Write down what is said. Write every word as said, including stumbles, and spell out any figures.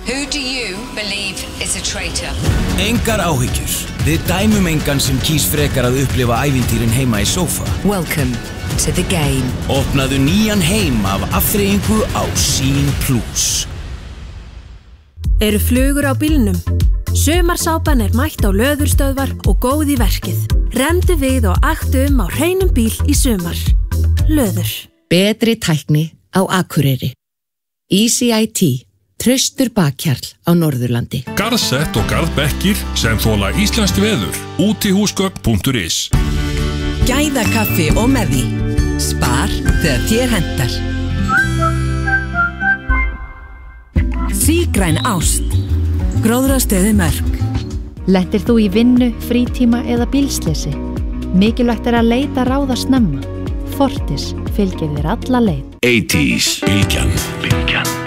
Who do you believe is a traitor? Engar áhyggjur. Við dæmum engan sem kýs frekar að upplifa ævintýrin heima í sófa. Welcome to the game. Opnaðu nýjan heim af afþreyingu á Sýn Plus. Eru flugur á bílnum? Sumarsápan er mætt á löðurstöðvar og góð í verkið. Remdu við og aktu um á hreinum bíl í sumar. Löður. Betri tækni á Akureyri. Easy I T. Traustur bakkjarl á Norðurlandi. Garðsett og garðbekkir sem þola íslenskt veður. Útihúsgögn punktur is. Gæðakaffi og með því. Spar þegar þér hentar. Sígræn ást. Gróðrastöði Mörk. Lentir þú í vinnu, frítíma eða bílsleysi? Mikilvægt er að leita ráða snemma. Fortis fylgir þér alla leið. eighties Bylgjan.